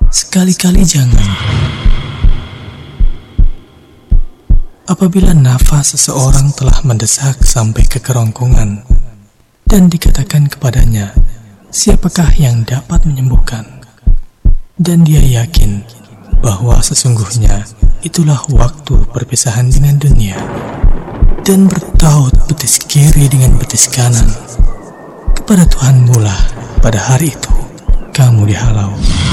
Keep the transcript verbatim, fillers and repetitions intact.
sekali-kali jangan. Apabila nafas seseorang telah mendesak sampai ke kerongkongan dan dikatakan kepadanya, siapakah yang dapat menyembuhkan? Dan dia yakin bahwa sesungguhnya itulah waktu perpisahan dengan dunia, dan bertaut betis kiri dengan betis kanan, kepada Tuhanmu lah pada hari itu kamu dihalau.